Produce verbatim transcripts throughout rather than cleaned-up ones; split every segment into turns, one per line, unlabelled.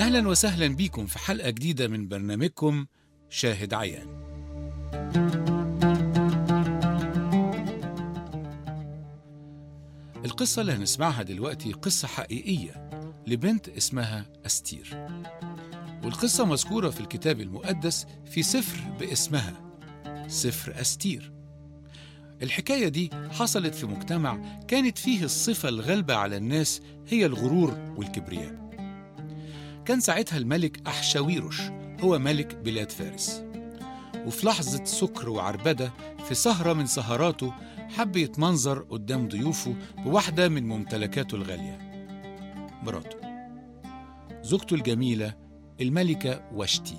أهلا وسهلا بيكم في حلقة جديدة من برنامجكم شاهد عيان. القصة اللي هنسمعها دلوقتي قصة حقيقية لبنت اسمها أستير، والقصة مذكورة في الكتاب المقدس في سفر باسمها سفر أستير. الحكاية دي حصلت في مجتمع كانت فيه الصفة الغالبة على الناس هي الغرور والكبرياء. كان ساعتها الملك أحشاويروش هو ملك بلاد فارس، وفي لحظة سكر وعربدة في سهرة من سهراته حب يتمنظر قدام ضيوفه بواحدة من ممتلكاته الغالية، مراته، زوجته الجميلة الملكة واشتي.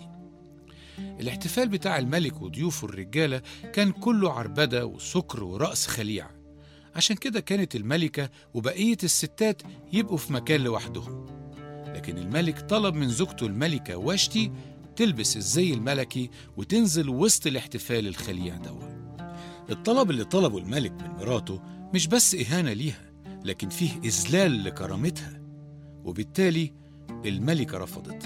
الاحتفال بتاع الملك وضيوفه الرجالة كان كله عربدة وسكر ورقص خليع، عشان كده كانت الملكة وبقية الستات يبقوا في مكان لوحدهم. لكن الملك طلب من زوجته الملكة واشتي تلبس الزي الملكي وتنزل وسط الاحتفال الخليع دوا. الطلب اللي طلبه الملك من مراته مش بس إهانة ليها، لكن فيه إذلال لكرامتها، وبالتالي الملكة رفضت،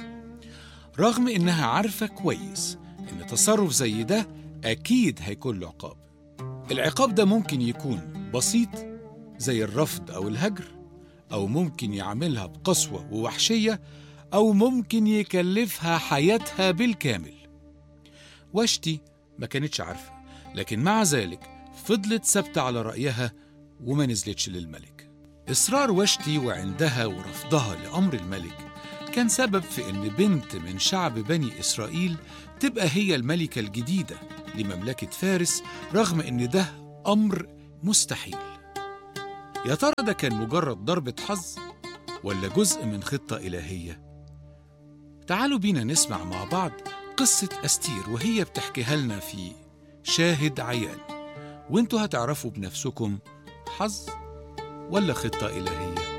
رغم إنها عارفة كويس إن تصرف زي ده أكيد هيكون له عقاب. العقاب ده ممكن يكون بسيط زي الرفض أو الهجر، أو ممكن يعملها بقسوة ووحشية، أو ممكن يكلفها حياتها بالكامل. واشتي ما كانتش عارفة، لكن مع ذلك فضلت ثابتة على رأيها وما نزلتش للملك. إصرار واشتي وعندها ورفضها لأمر الملك كان سبب في إن بنت من شعب بني إسرائيل تبقى هي الملكة الجديدة لمملكة فارس، رغم إن ده أمر مستحيل. يا ترى ده كان مجرد ضربة حظ ولا جزء من خطة إلهية؟ تعالوا بينا نسمع مع بعض قصة أستير وهي بتحكيها لنا في شاهد عيان، وانتوا هتعرفوا بنفسكم حظ ولا خطة إلهية.